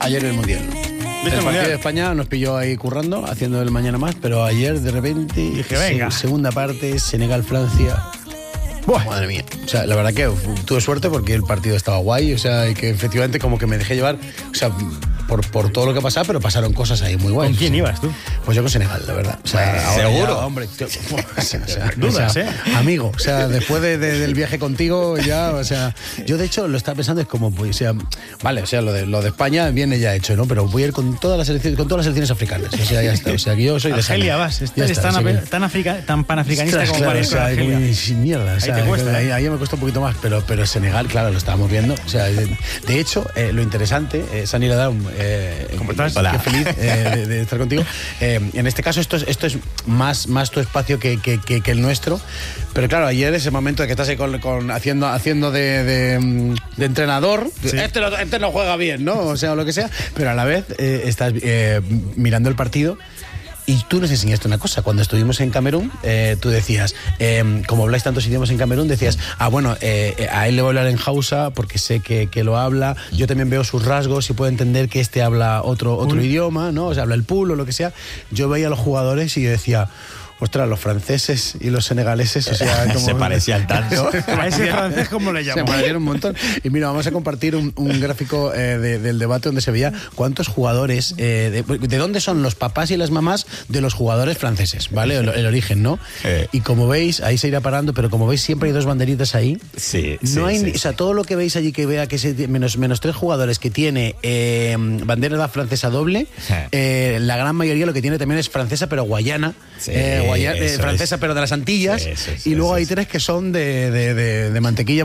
Ayer el Mundial. El partido de España nos pilló ahí currando, haciendo el mañana más, pero ayer de repente, dije, venga. Segunda parte, Senegal-Francia. Buah, madre mía. O sea, la verdad que tuve suerte porque el partido estaba guay, o sea, y que efectivamente como que me dejé llevar, o sea, por todo lo que pasaba, pero pasaron cosas ahí muy guays. ¿Con quién ibas tú? Pues yo con Senegal, la verdad. O sea, ¿seguro? Ya, hombre, dudas, amigo, o sea, después del viaje contigo ya, o sea, yo de hecho lo estaba pensando, es como, pues, o sea, vale, o sea, lo de España viene ya hecho, ¿no? Pero voy a ir con todas las selecciones africanas, o sea, ya está, o sea, que yo soy de Argelia vas, eres tan panafricanista como para ir con Argelia. Sin mierda, o sea, ahí te cuesta, ahí me cuesta un poquito más, pero Senegal, claro, lo estábamos viendo, o sea, de hecho, lo interesante, Sani Ladaum, ¿cómo estás? Hola. Qué feliz de estar contigo. En este caso, esto es más tu espacio que el nuestro. Pero claro, ayer ese momento de que estás ahí haciendo de entrenador, sí. Este no juega bien, ¿no? O sea, o lo que sea. Pero a la vez estás mirando el partido. Y tú nos enseñaste una cosa, cuando estuvimos en Camerún, tú decías, como habláis tantos idiomas en Camerún, decías, bueno, a él le voy a hablar en Hausa porque sé que lo habla, yo también veo sus rasgos y puedo entender que este habla otro idioma, ¿no? O sea, habla el pool o lo que sea. Yo veía a los jugadores y yo decía, ostras, los franceses y los senegaleses, o sea, como se parecían tanto. A ese francés, ¿cómo le llaman? Se parecieron un montón. Y mira, vamos a compartir un gráfico del debate donde se veía cuántos jugadores, de dónde son los papás y las mamás de los jugadores franceses, ¿vale? El origen, ¿no? Y como veis, ahí se irá parando, pero como veis, siempre hay dos banderitas ahí. Sí. No hay, o sea, todo lo que veis allí que vea que es menos 3 jugadores que tiene bandera francesa doble, la gran mayoría lo que tiene también es francesa, pero guayana. Sí. Francesa, pero de las Antillas, y luego hay 3 que son de mantequilla.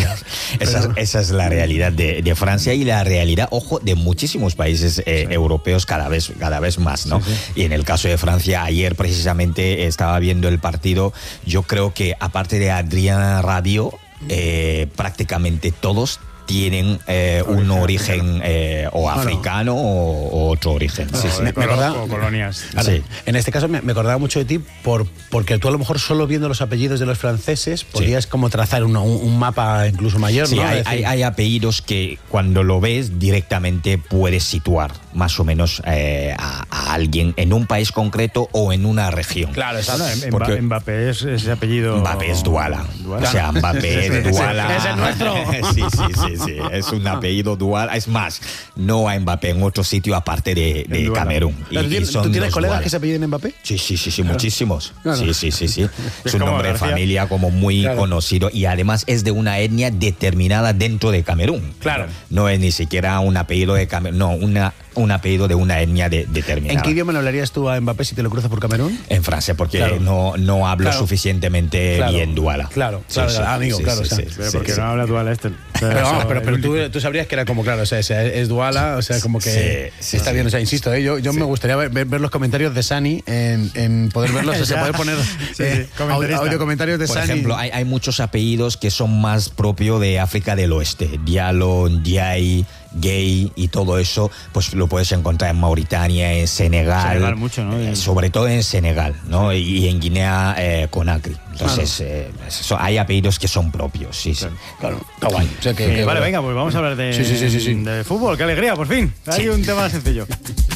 Esa es la realidad de Francia y la realidad, ojo, de muchísimos países europeos cada vez más, ¿no? Y en el caso de Francia, ayer precisamente estaba viendo el partido, yo creo que aparte de Adrien Rabiot, prácticamente todos tienen un origen o africano o otro origen. O colonias. Sí. En este caso me acordaba mucho de ti porque tú a lo mejor solo viendo los apellidos de los franceses podías como trazar un mapa incluso mayor, sí, ¿no? Hay apellidos que cuando lo ves directamente puedes situar más o menos a alguien en un país concreto o en una región. Claro, exacto. Porque Mbappé es ese apellido. Mbappé es Douala. O sea, Mbappé es Douala. Es el nuestro. Sí, es un apellido dual. Es más, no hay Mbappé en otro sitio aparte de Camerún. ¿Tú tienes colegas que se apelliden Mbappé? Sí, muchísimos. Claro. Sí. Es un nombre de familia como muy conocido y además es de una etnia determinada dentro de Camerún. Claro. No es ni siquiera un apellido de Camerún, no, un apellido de una etnia determinada. ¿En qué idioma le hablarías tú a Mbappé si te lo cruzas por Camerún? En francés, porque no hablo suficientemente bien Douala. Claro, amigo, claro. Pero porque no habla Douala este. Pero tú sabrías que era como, claro, o sea, es Douala, o sea, como que está bien, o sea, insisto, yo me gustaría ver los comentarios de Sani, en poder verlos, o sea, poder poner audio comentarios de Sani. Por ejemplo, hay muchos apellidos que son más propios de África del Oeste, Diallo, Ndiaye, Gay y todo eso, pues lo puedes encontrar en Mauritania, en Senegal mucho, ¿no? Sobre todo en Senegal, ¿no? Y en Guinea Conakry. Entonces, hay apellidos que son propios, sí. Claro, está guay. O sea, vale, venga, pues vamos a hablar de fútbol. ¡Qué alegría, por fin! Hay un tema sencillo.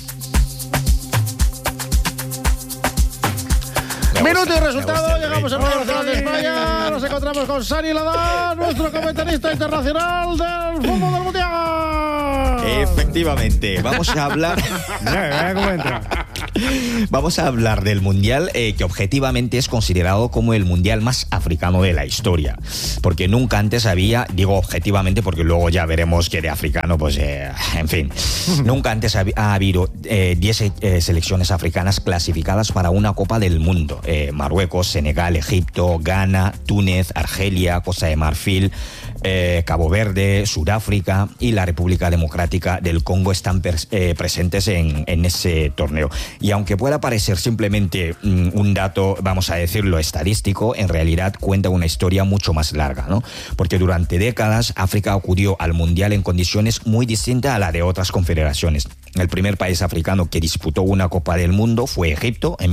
Minuto y resultado, llegamos a la Nacional de España, nos encontramos con Sani Ladaum, nuestro comentarista internacional del fútbol del Mundial. Efectivamente, vamos a hablar... Mira cómo entra. Vamos a hablar del Mundial que objetivamente es considerado como el Mundial más africano de la historia, porque nunca antes había, digo objetivamente porque luego ya veremos que de africano, pues en fin, nunca antes ha habido 10 selecciones africanas clasificadas para una Copa del Mundo. Marruecos, Senegal, Egipto, Ghana, Túnez, Argelia, Costa de Marfil, Cabo Verde, Sudáfrica y la República Democrática del Congo están presentes en ese torneo. Y aunque pueda parecer simplemente un dato, vamos a decirlo, estadístico, en realidad cuenta una historia mucho más larga, ¿no? Porque durante décadas África acudió al Mundial en condiciones muy distintas a la de otras confederaciones. El primer país africano que disputó una Copa del Mundo fue Egipto en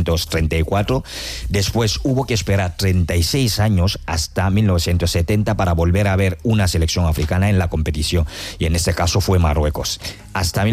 1934. Después hubo que esperar 36 años hasta 1970 para volver a ver una selección africana en la competición, y en este caso fue Marruecos. Hasta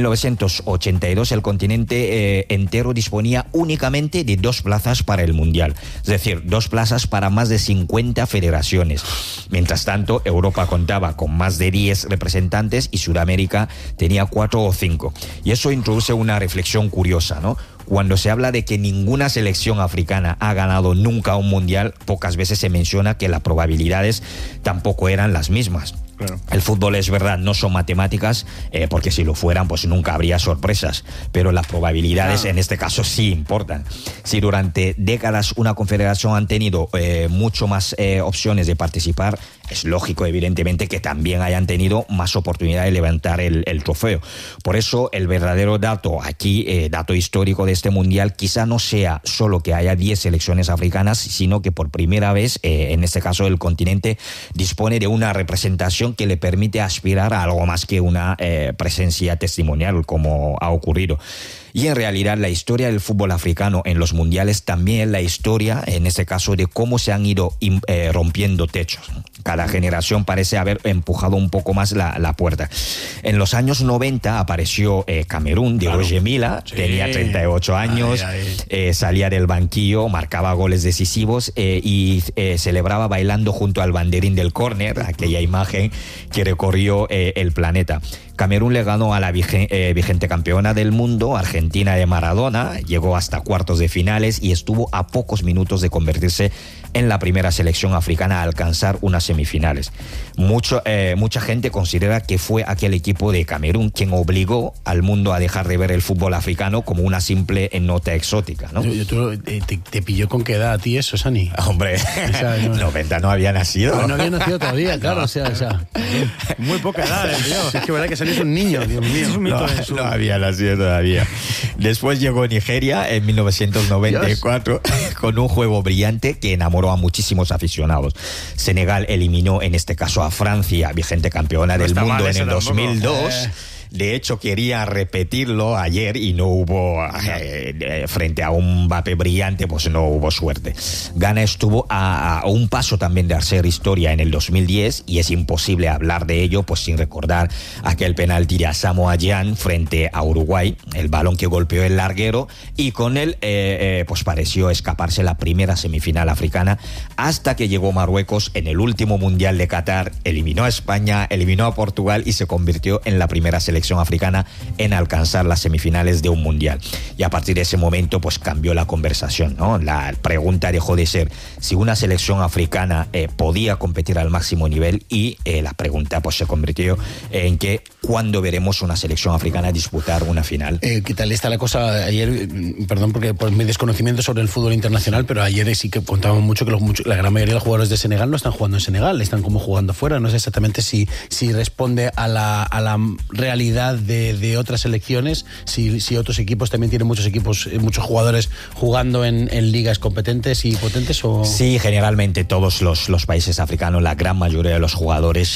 1982 el continente entero disponía únicamente de 2 plazas para el Mundial, es decir, 2 plazas para más de 50 federaciones. Mientras tanto, Europa contaba con más de 10 representantes y Sudamérica tenía 4 o 5. Y eso introduce una reflexión curiosa, ¿no? Cuando se habla de que ninguna selección africana ha ganado nunca un mundial, pocas veces se menciona que las probabilidades tampoco eran las mismas. Claro. El fútbol, es verdad, no son matemáticas, porque si lo fueran, pues nunca habría sorpresas. Pero las probabilidades en este caso sí importan. Si durante décadas una confederación han tenido mucho más opciones de participar, es lógico, evidentemente, que también hayan tenido más oportunidad de levantar el trofeo. Por eso, el verdadero dato aquí, dato histórico de este mundial, quizá no sea solo que haya 10 selecciones africanas, sino que por primera vez, en este caso el continente, dispone de una representación que le permite aspirar a algo más que una presencia testimonial, como ha ocurrido. Y en realidad la historia del fútbol africano en los mundiales también es la historia, en este caso, de cómo se han ido rompiendo techos. Cada generación parece haber empujado un poco más la puerta. En los años 90 apareció Camerún de Roger Mila, tenía 38 años, salía del banquillo, marcaba goles decisivos y celebraba bailando junto al banderín del córner, aquella imagen que recorrió el planeta. Camerún le ganó a la vigente campeona del mundo, Argentina de Maradona, llegó hasta cuartos de finales y estuvo a pocos minutos de convertirse en la primera selección africana a alcanzar unas semifinales. Mucha gente considera que fue aquel equipo de Camerún quien obligó al mundo a dejar de ver el fútbol africano como una simple nota exótica, ¿no? ¿Te pilló con qué edad a ti eso, Sani? Hombre, o sea, 90 no había nacido. No había nacido todavía, claro, no. o sea. Muy poca edad, tío. Es que verdad que Sani es un niño, Dios mío. Es un mito no había nacido todavía. Después llegó Nigeria en 1994 con un juego brillante que enamoró a muchísimos aficionados. Senegal eliminó en este caso a Francia, vigente campeona del mundo en el 2002. De hecho, quería repetirlo ayer y no hubo, frente a un Mbappé brillante, pues no hubo suerte. Ghana estuvo a un paso también de hacer historia en el 2010 y es imposible hablar de ello pues sin recordar aquel penalti de Asamoah Gyan frente a Uruguay, el balón que golpeó el larguero y con él pues pareció escaparse la primera semifinal africana hasta que llegó Marruecos en el último Mundial de Qatar, eliminó a España, eliminó a Portugal y se convirtió en la primera selección africana en alcanzar las semifinales de un mundial. Y a partir de ese momento pues cambió la conversación, ¿no? La pregunta dejó de ser si una selección africana podía competir al máximo nivel y la pregunta pues se convirtió en que ¿cuándo veremos una selección africana disputar una final? ¿Qué tal está la cosa? Ayer, perdón porque por mi desconocimiento sobre el fútbol internacional, pero ayer sí que contábamos mucho que la gran mayoría de los jugadores de Senegal no están jugando en Senegal, están como jugando fuera. No sé exactamente si responde a la realidad de otras selecciones, si otros equipos también tienen muchos jugadores jugando en ligas competentes y potentes o... Sí, generalmente todos los países africanos, la gran mayoría de los jugadores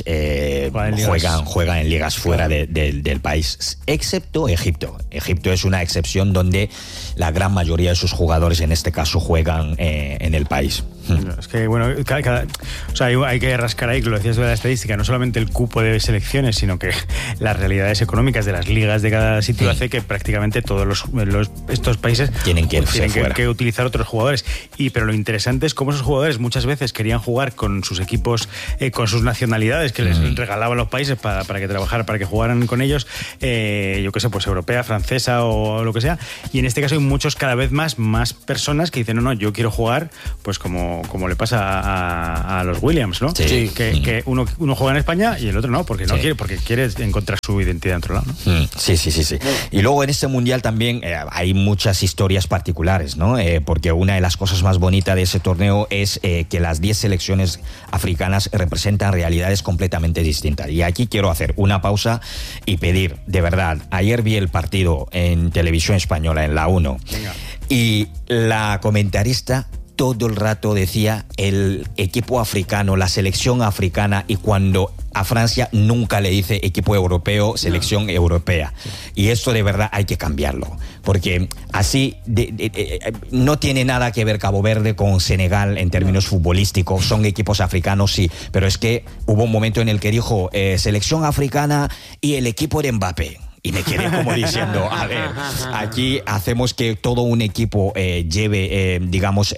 juegan en ligas fuera del país, excepto Egipto. Egipto es una excepción donde la gran mayoría de sus jugadores en este caso juegan en el país. Es que, bueno, o sea, hay que rascar ahí, que lo decías de la estadística, no solamente el cupo de selecciones, sino que las realidades económicas de las ligas de cada sitio hace que prácticamente todos estos países tienen que utilizar otros jugadores. Pero lo interesante es cómo esos jugadores muchas veces querían jugar con sus equipos, con sus nacionalidades que les regalaban los países para que trabajaran, para que jugaran con ellos, yo qué sé, pues europea, francesa o lo que sea. Y en este caso hay muchos, cada vez más personas que dicen, no, yo quiero jugar pues como le pasa a los Williams, ¿no? Sí. Que uno juega en España y el otro no, porque no quiere, porque quiere encontrar su identidad en otro lado, ¿no? Sí. Y luego en este mundial también hay muchas historias particulares, ¿no? Porque una de las cosas más bonitas de ese torneo es que las 10 selecciones africanas representan realidades completamente distintas. Y aquí quiero hacer una pausa y pedir, de verdad, ayer vi el partido en televisión española, en la 1, y la comentarista todo el rato decía el equipo africano, la selección africana, y cuando a Francia nunca le dice equipo europeo, selección europea. Y esto de verdad hay que cambiarlo, porque así no tiene nada que ver Cabo Verde con Senegal en términos futbolísticos, son equipos africanos, sí, pero es que hubo un momento en el que dijo selección africana y el equipo de Mbappé. Y me quedé como diciendo, a ver, aquí hacemos que todo un equipo lleve, digamos,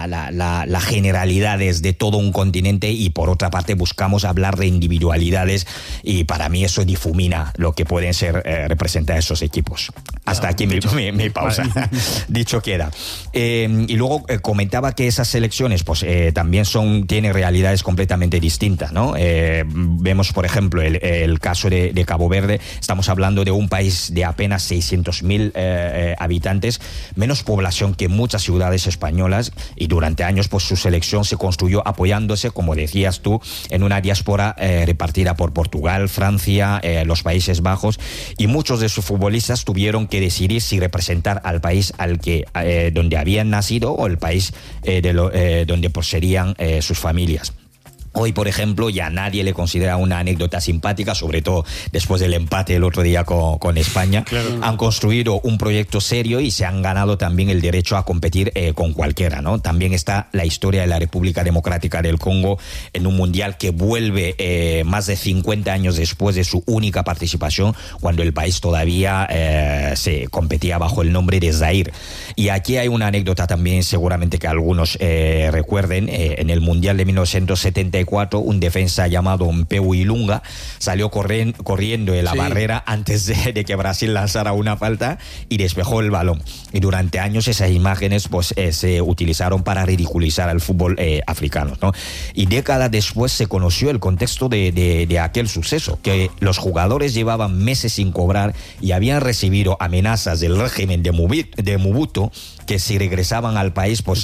las generalidades de todo un continente, y por otra parte buscamos hablar de individualidades, y para mí eso difumina lo que pueden ser representar esos equipos. Hasta aquí mi pausa. Dicho queda. Y luego comentaba que esas selecciones pues también tienen realidades completamente distintas, ¿no? Vemos, por ejemplo, el caso de Cabo Verde. Estamos hablando de un país de apenas 600.000 habitantes, menos población que muchas ciudades españolas, y durante años pues su selección se construyó apoyándose, como decías tú, en una diáspora repartida por Portugal, Francia, los Países Bajos, y muchos de sus futbolistas tuvieron que decidir si representar al país donde habían nacido, o el país donde procedían sus familias. Hoy, por ejemplo, ya nadie le considera una anécdota simpática, sobre todo después del empate el otro día con España. Claro. Han construido un proyecto serio y se han ganado también el derecho a competir con cualquiera, ¿no? También está la historia de la República Democrática del Congo en un mundial que vuelve más de 50 años después de su única participación, cuando el país todavía se competía bajo el nombre de Zaire. Y aquí hay una anécdota también, seguramente que algunos recuerden. En el mundial de 1974, un defensa llamado Mpeu Ilunga salió corriendo de la barrera antes de que Brasil lanzara una falta y despejó el balón. Y durante años esas imágenes pues se utilizaron para ridiculizar al fútbol africano, ¿no? Y décadas después se conoció el contexto de aquel suceso, que los jugadores llevaban meses sin cobrar y habían recibido amenazas del régimen de Mobutu, que si regresaban al país pues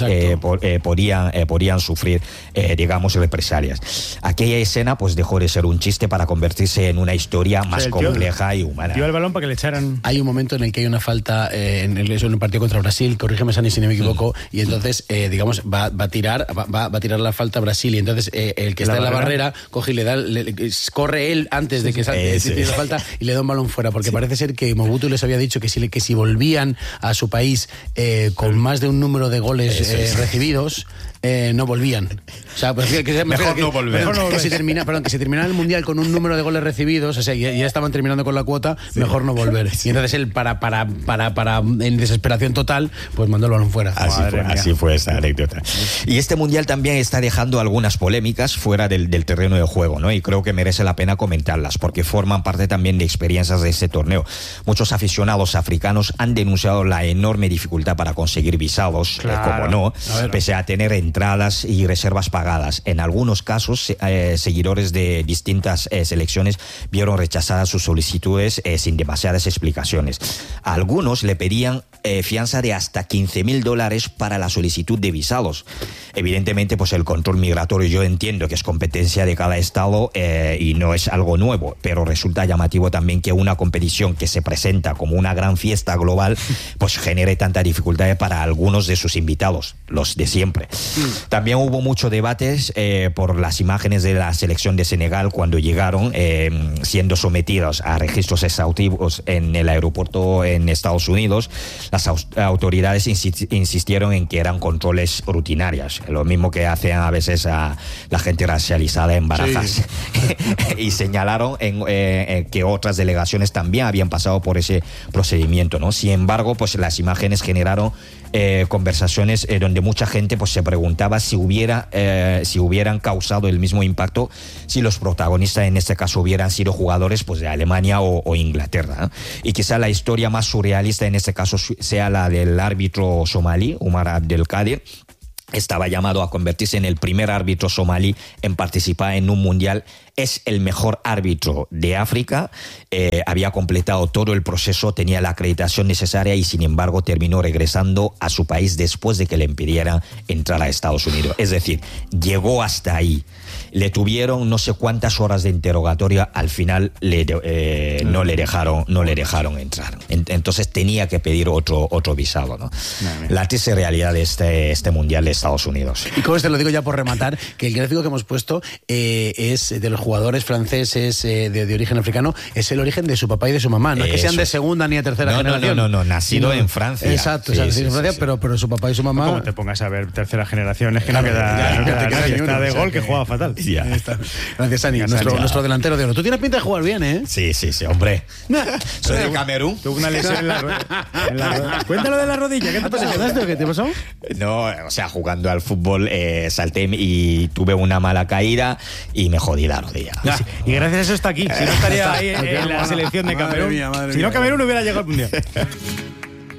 podían sufrir digamos represalias. Aquella escena pues dejó de ser un chiste para convertirse en una historia más compleja y humana. Dio el balón para que le echaran. Hay un momento en el que hay una falta en un partido contra Brasil, corrígeme Sani si no me equivoco, y entonces digamos va a tirar la falta a Brasil, y entonces el que está en la barrera coge y le da corre él antes de que tire la falta y le da un balón fuera, porque parece ser que Mobutu les había dicho que si volvían a su país con más de un número de goles recibidos, no volvían. O sea, pues mejor no volver. Que si terminara el mundial con un número de goles recibidos, o sea, ya estaban terminando con la cuota, mejor no volver. Y entonces él, para en desesperación total, pues mandó el balón fuera. Así fue esa anécdota. Y este mundial también está dejando algunas polémicas fuera del terreno de juego, ¿no? Y creo que merece la pena comentarlas, porque forman parte también de experiencias de este torneo. Muchos aficionados africanos han denunciado la enorme dificultad para conseguir visados, como no, pese a tener entradas y reservas pagadas. En algunos casos, seguidores de distintas selecciones vieron rechazadas sus solicitudes sin demasiadas explicaciones. A algunos le pedían fianza de hasta $15,000 para la solicitud de visados. Evidentemente, pues el control migratorio, yo entiendo que es competencia de cada estado y no es algo nuevo, pero resulta llamativo también que una competición que se presenta como una gran fiesta global, pues genere tanta dificultad para algunos de sus invitados, los de siempre. También hubo mucho debates por las imágenes de la selección de Senegal cuando llegaron, siendo sometidos a registros exhaustivos en el aeropuerto en Estados Unidos. Las autoridades insistieron en que eran controles rutinarios, lo mismo que hacen a veces a la gente racializada en Barajas. Y señalaron que otras delegaciones también habían pasado por ese procedimiento, ¿no? Sin embargo, pues las imágenes generaron conversaciones donde mucha gente pues se preguntaba si hubieran causado el mismo impacto si los protagonistas en este caso hubieran sido jugadores pues de Alemania o Inglaterra, ¿no? Y quizá la historia más surrealista en este caso sea la del árbitro somalí, Umar Abdelkader. Estaba llamado a convertirse en el primer árbitro somalí en participar en un mundial. Es el mejor árbitro de África, había completado todo el proceso, tenía la acreditación necesaria y sin embargo terminó regresando a su país después de que le impidieran entrar a Estados Unidos. Es decir, llegó hasta ahí. le tuvieron no sé cuántas horas de interrogatorio, al final no le dejaron entrar. Entonces tenía que pedir otro visado, ¿no? La triste realidad de este Mundial de Estados Unidos. Y como te lo digo ya por rematar, que el gráfico que hemos puesto es de los jugadores franceses de origen africano, es el origen de su papá y de su mamá. No es que sean de segunda ni de tercera generación. No, nacido en Francia. Exacto, sí, nacido en Francia, sí. Pero su papá y su mamá... Como te pongas a ver tercera generación, es que no queda nadie. Está de gol que juega fatal. Gracias, Sani, nuestro delantero de oro. Tú tienes pinta de jugar bien, ¿eh? Sí, hombre. Soy de Camerún. Tuve una lesión en la rodilla. Cuéntalo de la rodilla, ¿qué te pasó? ¿Qué te pasó? No, o sea, jugando al fútbol salté y tuve una mala caída y me jodí la rodilla. Y gracias a eso está aquí. Si no estaría ahí en la selección de Camerún. Madre Si no, mía. Camerún no hubiera llegado al mundial.